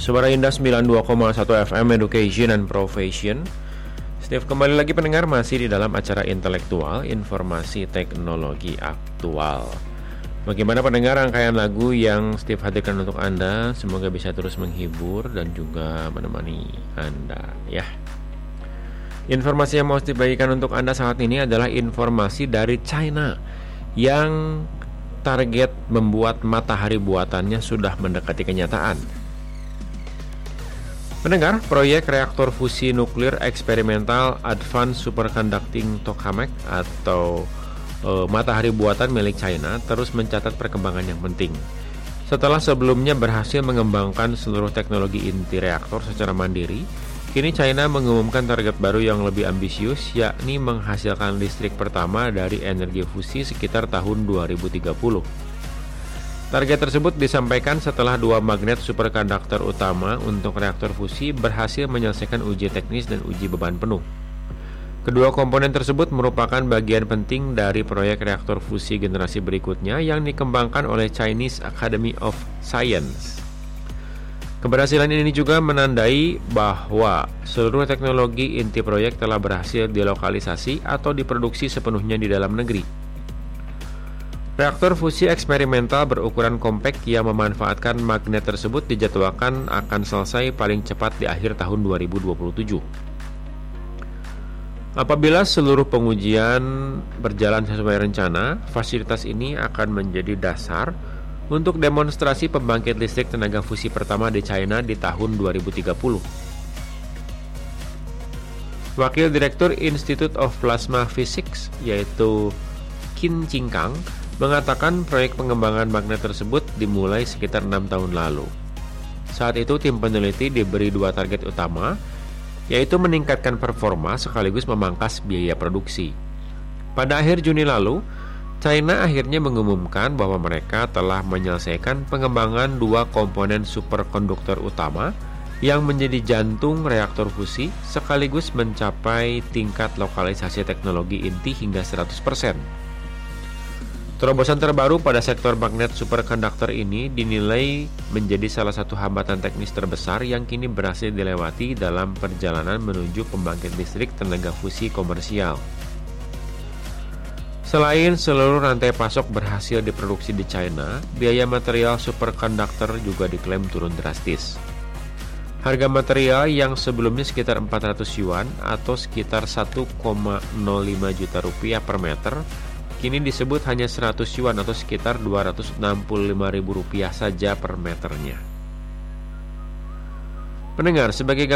Suara Indah 92,1 FM Education and Profession. Steve kembali lagi pendengar, masih di dalam acara intelektual, informasi teknologi aktual. Bagaimana pendengar rangkaian lagu yang Steve hadirkan untuk Anda? Semoga bisa terus menghibur dan juga menemani Anda ya. Informasi yang mau Steve bagikan untuk Anda saat ini adalah informasi dari China yang target membuat matahari buatannya sudah mendekati kenyataan. Pendengar, proyek reaktor fusi nuklir eksperimental Advanced Superconducting Tokamak atau matahari buatan milik China terus mencatat perkembangan yang penting. Setelah sebelumnya berhasil mengembangkan seluruh teknologi inti reaktor secara mandiri, kini China mengumumkan target baru yang lebih ambisius, yakni menghasilkan listrik pertama dari energi fusi sekitar tahun 2030. Target tersebut disampaikan setelah dua magnet superkonduktor utama untuk reaktor fusi berhasil menyelesaikan uji teknis dan uji beban penuh. Kedua komponen tersebut merupakan bagian penting dari proyek reaktor fusi generasi berikutnya yang dikembangkan oleh Chinese Academy of Science. Keberhasilan ini juga menandai bahwa seluruh teknologi inti proyek telah berhasil dilokalisasi atau diproduksi sepenuhnya di dalam negeri. Reaktor fusi eksperimental berukuran kompak yang memanfaatkan magnet tersebut dijadwalkan akan selesai paling cepat di akhir tahun 2027. Apabila seluruh pengujian berjalan sesuai rencana, fasilitas ini akan menjadi dasar untuk demonstrasi pembangkit listrik tenaga fusi pertama di China di tahun 2030. Wakil Direktur Institute of Plasma Physics yaitu Qin Qingkang mengatakan proyek pengembangan magnet tersebut dimulai sekitar 6 tahun lalu. Saat itu tim peneliti diberi dua target utama, yaitu meningkatkan performa sekaligus memangkas biaya produksi. Pada akhir Juni lalu, China akhirnya mengumumkan bahwa mereka telah menyelesaikan pengembangan dua komponen superkonduktor utama yang menjadi jantung reaktor fusi sekaligus mencapai tingkat lokalisasi teknologi inti hingga 100%. Terobosan terbaru pada sektor magnet superkonduktor ini dinilai menjadi salah satu hambatan teknis terbesar yang kini berhasil dilewati dalam perjalanan menuju pembangkit listrik tenaga fusi komersial. Selain seluruh rantai pasok berhasil diproduksi di China, biaya material superkonduktor juga diklaim turun drastis. Harga material yang sebelumnya sekitar 400 yuan atau sekitar 1,05 juta rupiah per meter kini disebut hanya 100 yuan atau sekitar Rp265.000 saja per meternya. Pendengar, sebagai